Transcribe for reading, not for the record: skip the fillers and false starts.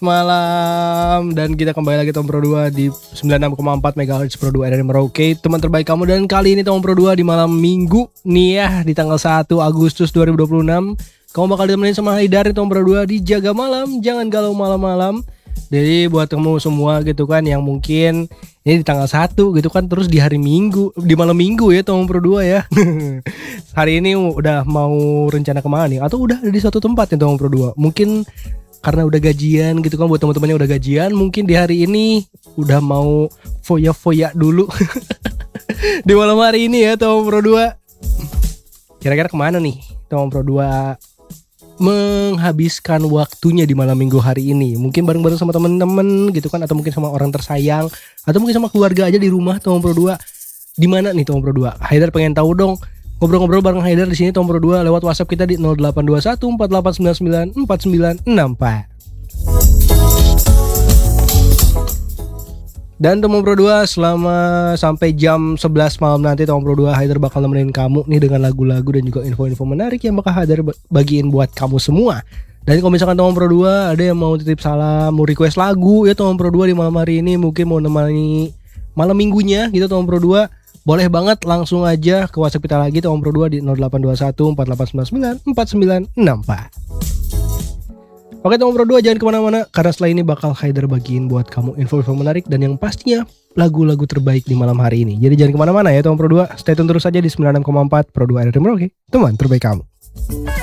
malam, dan kita kembali lagi Tom Pro 2 di 96,4 MHz Pro 2 RRI Merauke, teman terbaik kamu. Dan kali ini Tom Pro 2 di malam minggu nih ya, di tanggal 1 Agustus 2026. Kamu bakal ditemenin sama Haidar di Tom Pro 2 di Jaga Malam, jangan galau malam-malam. Jadi buat kamu semua gitu kan yang mungkin ini di tanggal 1 gitu kan, terus di hari Minggu, di malam Minggu ya Tom Pro 2 ya. Hari ini udah mau rencana kemana nih? Atau udah ada di suatu tempat nih Tom Pro 2? Mungkin karena udah gajian gitu kan, buat teman-temannya udah gajian, mungkin di hari ini udah mau foya-foya dulu. Di malam hari ini ya Tom Pro 2. Kira-kira kemana nih Tom Pro 2 menghabiskan waktunya di malam minggu hari ini? Mungkin bareng-bareng sama teman-teman gitu kan, atau mungkin sama orang tersayang, atau mungkin sama keluarga aja di rumah Tom Pro 2. Di mana nih Tom Pro 2? Haidar pengen tahu dong. Ngobrol-ngobrol bareng Haidar di sini Tom Pro 2 lewat WhatsApp kita di 0821 4899 4964. Dan Tom Pro 2 selama sampai jam 11 malam nanti Tom Pro 2 Haidar bakal nemenin kamu nih dengan lagu-lagu dan juga info-info menarik yang bakal Haidar bagiin buat kamu semua. Dan kalau misalkan Tom Pro 2 ada yang mau titip salam, mau request lagu ya Tom Pro 2 di malam hari ini, mungkin mau nemani malam minggunya gitu Tom Pro 2, boleh banget langsung aja ke WhatsApp kita lagi Tom Pro 2 di 0821 4899 4964. Oke Tom Pro 2, jangan kemana-mana, karena setelah ini bakal Haidar bagiin buat kamu info-info menarik dan yang pastinya lagu-lagu terbaik di malam hari ini. Jadi jangan kemana-mana ya Tom Pro 2, stay tune terus aja di 96,4 Pro 2 RRI Merauke, teman terbaik kamu.